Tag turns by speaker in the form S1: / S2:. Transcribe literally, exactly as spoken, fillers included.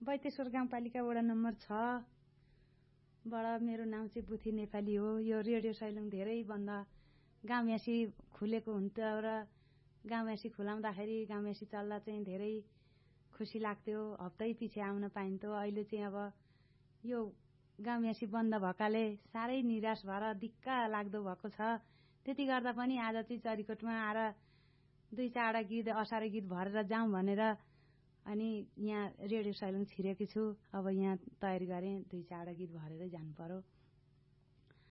S1: बैतेश्वर गाउँपालिका वडा नम्बर छ बाट मेरो नाम चाहिँ बुथी नेपाली हो। यो रेडियो सैलुङ धेरैभन्दा गाउँयासी खुलेको हुन्थ्यो र गाउँयासी खुलाउँदाखेरि गाउँयासी चल्दा चाहिँ धेरै खुसी लाग्थ्यो। हप्तै पछि आउन पाइन्थ्यो। अहिले चाहिँ अब यो गाउँयासी बन्द भएकाले साह्रै निराश भएर दिक्क लाग्दो भएको छ। त्यति गर्दा पनि आज चाहिँ चरीकोटमा आएर दुई चारवटा गीत असारे गीत भरेर जाउँ भनेर अनि यहाँ रेडियो सैलुङ छिरेकी छु। अब यहाँ तयारी गरेँ, दुई चारवटा गीत भरेरै जानु पर्यो।